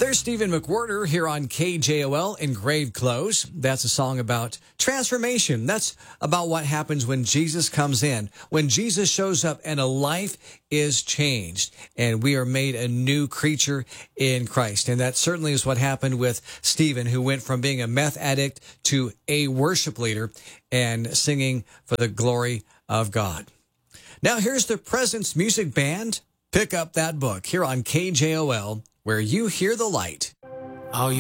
There's Stephen McWhorter here on KJOL in Grave Close. That's a song about transformation. That's about what happens when Jesus comes in, when Jesus shows up and a life is changed and we are made a new creature in Christ. And that certainly is what happened with Stephen, who went from being a meth addict to a worship leader and singing for the glory of God. Now here's the Presence Music Band. Pick up that book here on KJOL, where you hear the light. Oh,